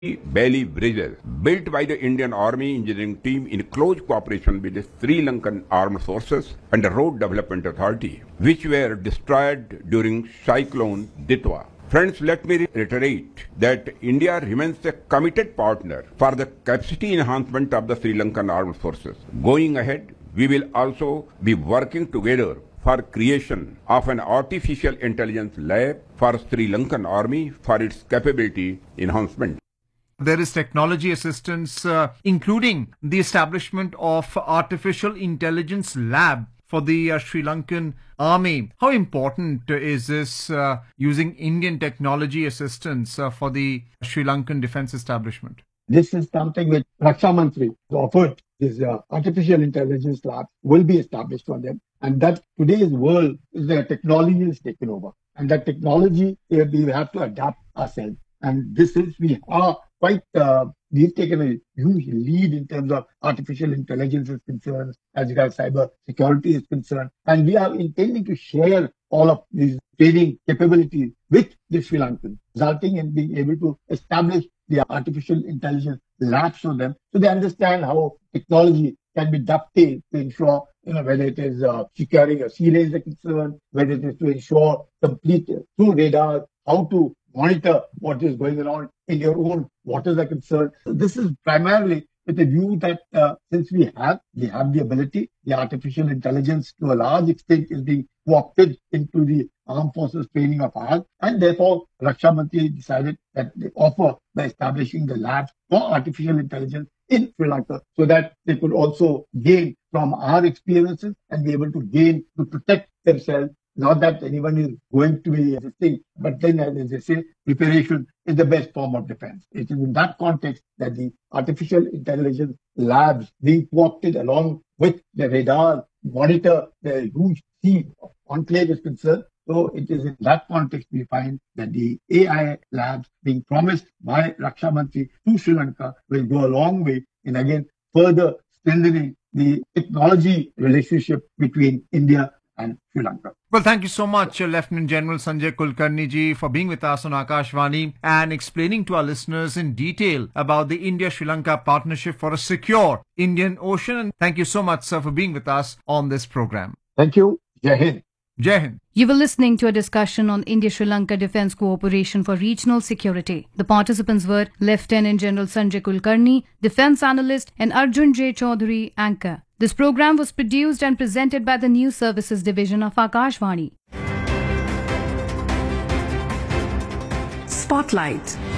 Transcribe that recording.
Bailey Bridges, built by the Indian Army engineering team in close cooperation with the Sri Lankan Armed Forces and the Road Development Authority, which were destroyed during Cyclone Ditwa. Friends, let me reiterate that India remains a committed partner for the capacity enhancement of the Sri Lankan Armed Forces. Going ahead, we will also be working together for creation of an artificial intelligence lab for Sri Lankan Army for its capability enhancement. There is technology assistance, including the establishment of artificial intelligence lab for the Sri Lankan Army. How important is this using Indian technology assistance for the Sri Lankan defense establishment? This is something which Raksha Mantri offered. This artificial intelligence lab will be established for them. And that today's world is the technology is taken over. And that technology, we have to adapt ourselves. And this is, we are quite, we've taken a huge lead in terms of artificial intelligence is concerned, as regards cyber security is concerned. And we are intending to share all of these training capabilities with the Sri Lankans, resulting in being able to establish the artificial intelligence labs for them, so they understand how technology can be dovetailed to ensure, whether it is securing a sea lanes are concerned, whether it is to ensure complete through radar, how to monitor what is going on in your own waters are concerned. So this is primarily with the view that since we have the ability, the artificial intelligence to a large extent is being co-opted into the armed forces training of ours, and therefore Raksha Mantri decided that they offer by establishing the labs for artificial intelligence in Sri Lanka, so that they could also gain from our experiences and be able to gain to protect themselves. Not that anyone is going to be resisting, but then, as they say, preparation is the best form of defense. It is in that context that the artificial intelligence labs being co-opted along with the radar monitor the huge sea of enclave is concerned. So it is in that context we find that the AI labs being promised by Raksha Mantri to Sri Lanka will go a long way in again further strengthening the technology relationship between India and Sri Lanka. Well, thank you so much, Lieutenant General Sanjay Kulkarni ji, for being with us on Akashvani and explaining to our listeners in detail about the India-Sri Lanka partnership for a secure Indian Ocean. And thank you so much, sir, for being with us on this program. Thank you. Jai Hind. Jai Hind. You were listening to a discussion on India-Sri Lanka Defence Cooperation for Regional Security. The participants were Lieutenant General Sanjay Kulkarni, Defence Analyst, and Arjun J. Chaudhary, Anchor. This program was produced and presented by the News Services Division of Akashvani. Spotlight.